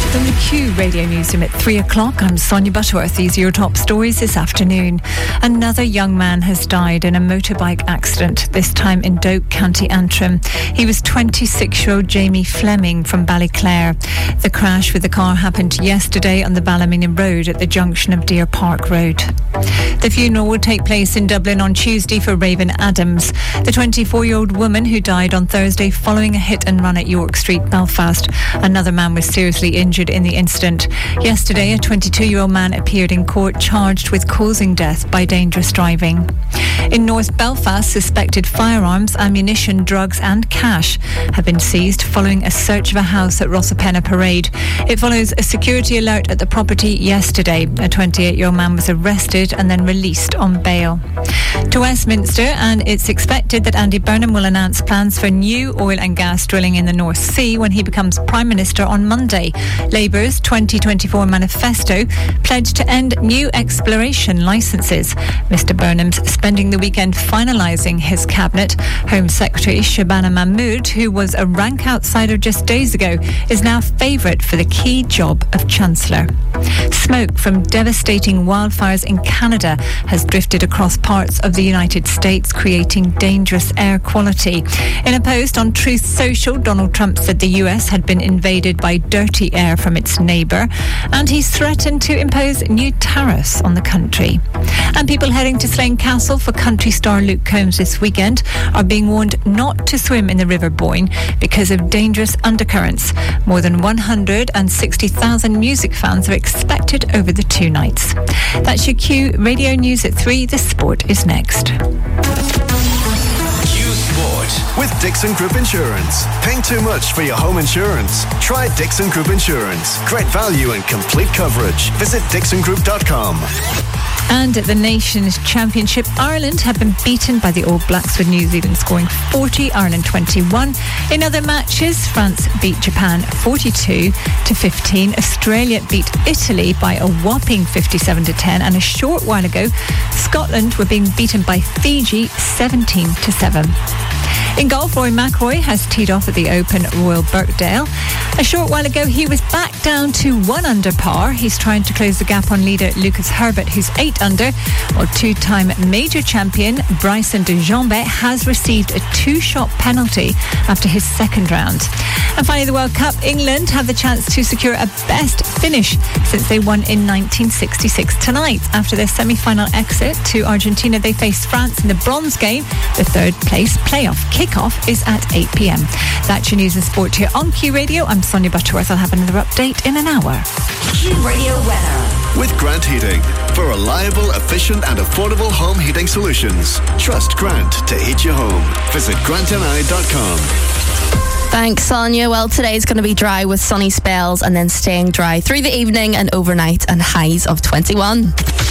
From the Q Radio Newsroom at 3 o'clock, I'm Sonia Butterworth. These are your top stories this afternoon. Another young man has died in a motorbike accident, this time in Doak, County Antrim. He was 26-year-old Jamie Fleming from Ballyclare. The crash with the car happened yesterday on the Ballymena Road at the junction of Deer Park Road. The funeral will take place in Dublin on Tuesday for Raven Adams, the 24-year-old woman who died on Thursday following a hit and run at York Street, Belfast. Another man was seriously injured in the incident. Yesterday, a 22-year-old man appeared in court charged with causing death by dangerous driving. In North Belfast, suspected firearms, ammunition, drugs and cash have been seized following a search of a house at Rossapenna Parade. It follows a security alert at the property yesterday. A 28-year-old man was arrested and then released on bail. To Westminster, and it's expected that Andy Burnham will announce plans for new oil and gas drilling in the North Sea when he becomes Prime Minister on Monday. Labour's 2024 manifesto pledged to end new exploration licences. Mr Burnham's spending the weekend finalising his cabinet. Home Secretary Shabana Mahmood, who was a rank outsider just days ago, is now favourite for the key job of Chancellor. Smoke from devastating wildfires in Canada has drifted across parts of the United States, creating dangerous air quality. In a post on Truth Social, Donald Trump said the US had been invaded by dirty air from its neighbour, and he's threatened to impose new tariffs on the country. And people heading to Slane Castle for country star Luke Combs this weekend are being warned not to swim in the River Boyne because of dangerous undercurrents. More than 160,000 music fans are expected over the 2 nights. That's your Q Radio News at 3. The sport is next. With Dixon Group Insurance. Paying too much for your home insurance? Try Dixon Group Insurance. Great value and complete coverage. Visit dixongroup.com. And at the Nations Championship, Ireland have been beaten by the All Blacks, with New Zealand scoring 40, Ireland 21. In other matches, France beat Japan 42-15. Australia beat Italy by a whopping 57-10. And a short while ago, Scotland were being beaten by Fiji 17-7. In golf, Rory McIlroy has teed off at the Open Royal Birkdale. A short while ago, he was back down to 1 under par. He's trying to close the gap on leader Lucas Herbert, who's 8 under, while two-time major champion Bryson DeChambeau has received a 2-shot penalty after his second round. And finally, the World Cup, England have the chance to secure a best finish since they won in 1966. Tonight, after their semi-final exit to Argentina, they face France in the bronze game. The third place playoff kickoff is at 8 p.m. That's your news and sport here on Q Radio. I'm Sonia Butterworth. I'll have another update in an hour. Q Radio weather. With Grant Heating. For reliable, efficient and affordable home heating solutions. Trust Grant to heat your home. Visit grantni.com. Thanks, Sonia. Well, today is going to be dry with sunny spells and then staying dry through the evening and overnight, and highs of 21.